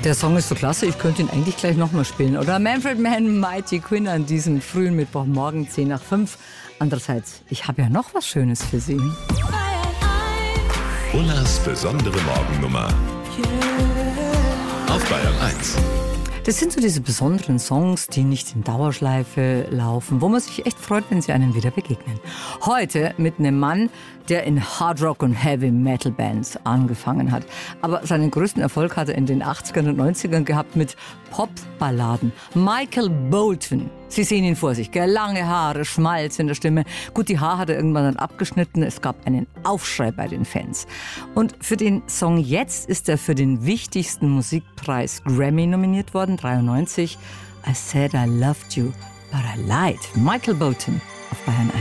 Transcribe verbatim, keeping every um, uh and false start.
Der Song ist so klasse, ich könnte ihn eigentlich gleich nochmal spielen. Oder Manfred Mann, Mighty Quinn an diesem frühen Mittwochmorgen, zehn nach fünf. Andererseits, ich habe ja noch was Schönes für Sie. Ullas besondere Morgennummer auf Bayern eins. Das sind so diese besonderen Songs, die nicht in Dauerschleife laufen, wo man sich echt freut, wenn sie einem wieder begegnen. Heute mit einem Mann, der in Hard Rock und Heavy Metal Bands angefangen hat. Aber seinen größten Erfolg hat er in den achtzigern und neunzigern gehabt mit Popballaden. Michael Bolton. Sie sehen ihn vor sich, gell? Lange Haare, Schmalz in der Stimme. Gut, die Haare hat er irgendwann dann abgeschnitten. Es gab einen Aufschrei bei den Fans. Und für den Song Jetzt ist er für den wichtigsten Musikpreis Grammy nominiert worden, dreiundneunzig. I said I loved you, but I lied. Michael Bolton auf Bayern eins.